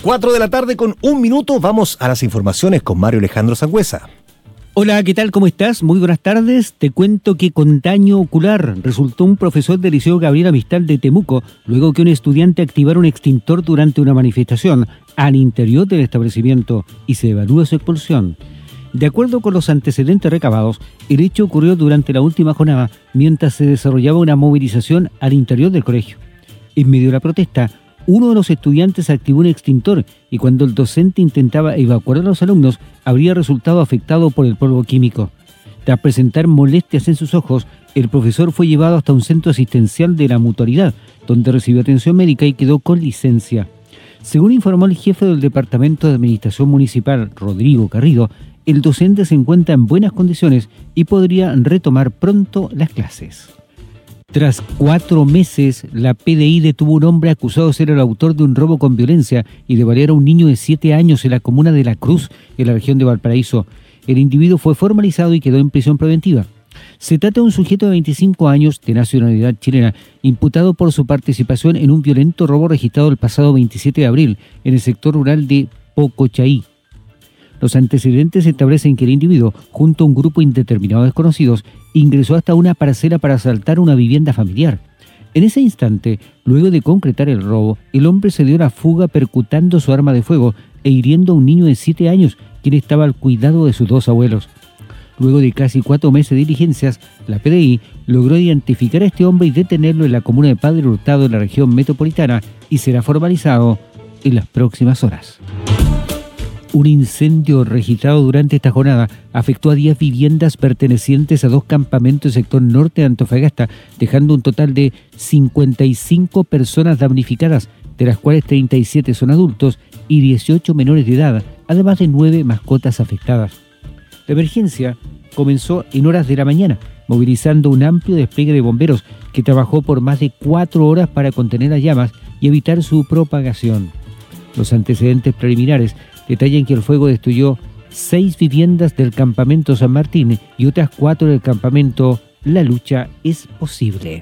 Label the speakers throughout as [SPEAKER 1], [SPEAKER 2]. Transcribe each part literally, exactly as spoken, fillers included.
[SPEAKER 1] cuatro de la tarde con un minuto, vamos a las informaciones con Mario Alejandro Sangüesa.
[SPEAKER 2] Hola, ¿qué tal? ¿Cómo estás? Muy buenas tardes. Te cuento que con daño ocular resultó un profesor del Liceo Gabriel Mistral de Temuco, luego que un estudiante activara un extintor durante una manifestación al interior del establecimiento y se evalúa su expulsión. De acuerdo con los antecedentes recabados, el hecho ocurrió durante la última jornada, mientras se desarrollaba una movilización al interior del colegio. En medio de la protesta, uno de los estudiantes activó un extintor y cuando el docente intentaba evacuar a los alumnos, habría resultado afectado por el polvo químico. Tras presentar molestias en sus ojos, el profesor fue llevado hasta un centro asistencial de la mutualidad, donde recibió atención médica y quedó con licencia. Según informó el jefe del Departamento de Administración Municipal, Rodrigo Carrido, el docente se encuentra en buenas condiciones y podría retomar pronto las clases. Tras cuatro meses, la P D I detuvo a un hombre acusado de ser el autor de un robo con violencia y de balear a un niño de siete años en la comuna de La Cruz, en la región de Valparaíso. El individuo fue formalizado y quedó en prisión preventiva. Se trata de un sujeto de veinticinco años, de nacionalidad chilena, imputado por su participación en un violento robo registrado el pasado veintisiete de abril en el sector rural de Pocochaí. Los antecedentes establecen que el individuo, junto a un grupo indeterminado de desconocidos, ingresó hasta una parcela para asaltar una vivienda familiar. En ese instante, luego de concretar el robo, el hombre se dio la fuga percutando su arma de fuego e hiriendo a un niño de siete años, quien estaba al cuidado de sus dos abuelos. Luego de casi cuatro meses de diligencias, la P D I logró identificar a este hombre y detenerlo en la comuna de Padre Hurtado, en la región metropolitana, y será formalizado en las próximas horas. Un incendio registrado durante esta jornada afectó a diez viviendas pertenecientes a dos campamentos del sector norte de Antofagasta, dejando un total de cincuenta y cinco personas damnificadas, de las cuales treinta y siete son adultos y dieciocho menores de edad, además de nueve mascotas afectadas. La emergencia comenzó en horas de la mañana, movilizando un amplio despliegue de bomberos que trabajó por más de cuatro horas para contener las llamas y evitar su propagación. Los antecedentes preliminares detallan que el fuego destruyó seis viviendas del campamento San Martín y otras cuatro del campamento La Lucha es Posible.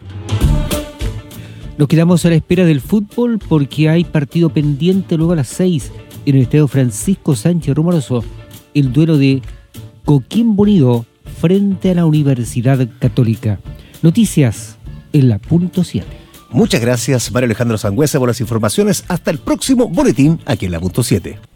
[SPEAKER 2] Nos quedamos a la espera del fútbol porque hay partido pendiente luego a las seis en el estadio Francisco Sánchez Rumoroso, el duelo de Coquimbo Unido frente a la Universidad Católica. Noticias en la punto siete.
[SPEAKER 1] Muchas gracias, Mario Alejandro Sangüesa, por las informaciones. Hasta el próximo boletín aquí en la punto siete.